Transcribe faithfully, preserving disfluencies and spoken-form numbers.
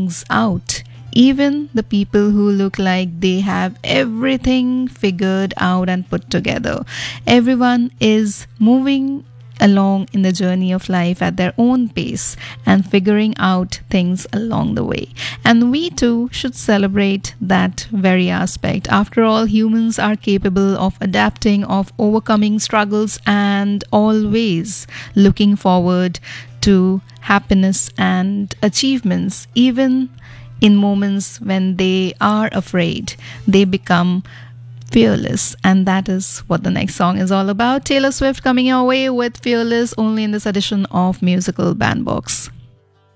things out. Even the people who look like they have everything figured out and put together. Everyone is moving along in the journey of life at their own pace and figuring out things along the way. And we too should celebrate that very aspect. After all, humans are capable of adapting, of overcoming struggles, and always looking forward to happiness and achievements. Even in moments when they are afraid, they become fearless, and that is what the next song is all about. Taylor Swift coming your way with Fearless, only in this edition of Musical Bandbox.